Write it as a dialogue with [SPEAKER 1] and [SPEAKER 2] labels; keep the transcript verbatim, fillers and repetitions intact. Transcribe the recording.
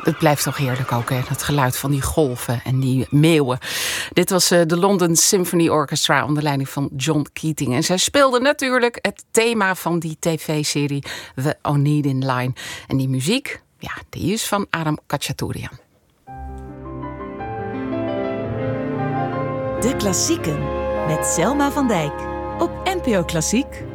[SPEAKER 1] Het blijft toch heerlijk ook, hè? Dat geluid van die golven en die meeuwen. Dit was uh, de London Symphony Orchestra onder leiding van John Keating. En zij speelden natuurlijk het thema van die tv-serie The Oneiden Line. En die muziek, ja, die is van Aram Khachaturian.
[SPEAKER 2] De Klassieken met Selma van Dijk op N P O Klassiek.